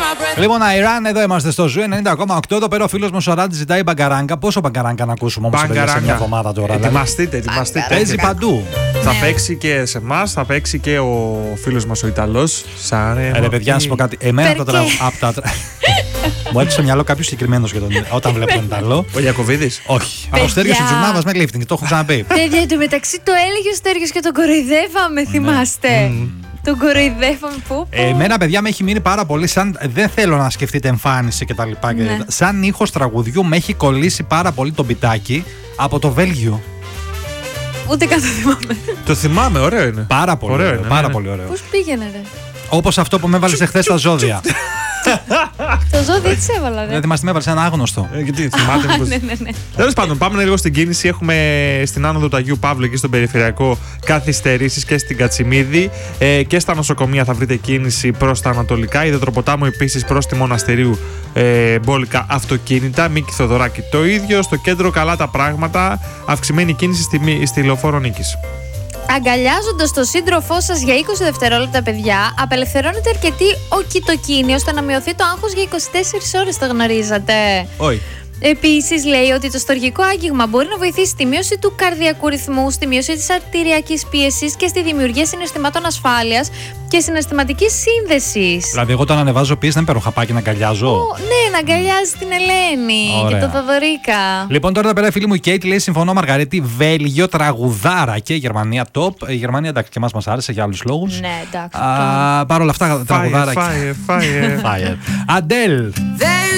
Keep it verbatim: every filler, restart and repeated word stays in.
Λοιπόν, Αϊράν, εδώ είμαστε στο Ζου ενενήντα κόμμα οκτώ. Εδώ πέρα ο φίλος μου Σαράντη ζητάει μπαγκαράγκα. Πόσο μπαγκαράγκα να ακούσουμε όμως σε μια εβδομάδα τώρα? Ετοιμαστείτε, ετοιμαστείτε. Παίζει παντού. Θα παίξει και σε εμάς, θα παίξει και ο φίλος μας ο Ιταλός. Ρε παιδιά, να σου πω κάτι. Εμένα τα τραγούδια. Μου έρθει στο μυαλό κάποιο συγκεκριμένο όταν βλέπω τον Ιταλό. Ο Ιακωβίδης. Όχι. Ο Στέργιος ο Τζουρνάβας με lifting, το έχω ξαναπεί. Παιδιά, εντωμεταξύ το έλεγε ο Στέργιος και τον κοροϊδεύαμε, θυμάστε. Τον κοροϊδεύαμε που. Εμένα, παιδιά, με έχει μείνει πάρα πολύ. Σαν δεν θέλω να σκεφτείτε εμφάνιση κτλ. Ναι. Σαν ήχος τραγουδιού με έχει κολλήσει πάρα πολύ το μπιτάκι από το Βέλγιο. Ούτε καν το θυμάμαι. Το θυμάμαι, ωραίο είναι. Πάρα πολύ ωραίο. ωραίο, πάρα ναι. πολύ ωραίο. Πώς πήγαινε, ρε? Όπως αυτό που με έβαλε εχθές στα ζώδια. Το ζώδιο τι σε έβαλα, ρε? Δεν θυμάστε, με έβαλε ένα άγνωστο. Ε, γιατί θυμάται. Ναι, ναι, ναι. Τέλος πάντων, πάμε λίγο στην κίνηση. Έχουμε στην άνοδο του Αγίου Παύλου εκεί στον περιφερειακό καθυστερήσεις και στην Κατσιμίδη. Ε, και στα νοσοκομεία θα βρείτε κίνηση προς τα ανατολικά. Ιδετροποτάμου επίσης προς τη Μοναστηρίου ε, μπόλικα αυτοκίνητα. Μίκη Θοδωράκη το ίδιο. Στο κέντρο καλά τα πράγματα. Αυξημένη κίνηση στη, στη Λεωφόρο Νίκης. Αγκαλιάζοντας τον σύντροφό σας για είκοσι δευτερόλεπτα, παιδιά, απελευθερώνεται αρκετή οκιτοκίνη ώστε να μειωθεί το άγχος για είκοσι τέσσερις ώρες. Το γνωρίζατε? Όχι. Επίσης, λέει ότι το στοργικό άγγιγμα μπορεί να βοηθήσει στη μείωση του καρδιακού ρυθμού, στη μείωση της αρτηριακής πίεσης και στη δημιουργία συναισθημάτων ασφάλειας και συναισθηματικής σύνδεσης. Δηλαδή, εγώ όταν ανεβάζω πίεση δεν παίρνω χαπάκι να αγκαλιάζω. Ο, ναι, να αγκαλιάζει την Ελένη. Ωραία. Και τον Θοδωρίκα. Λοιπόν, τώρα εδώ πέρα η φίλη μου η Κέιτ λέει: συμφωνώ, Μαργαρίτη, Βέλγιο, τραγουδάρα και η Γερμανία top. Η Γερμανία εντάξει και εμάς μας άρεσε για άλλους λόγους. Ναι, εντάξει. Παρ' όλα αυτά, τραγουδάρα. Fire, fire, fire. Αντέλ.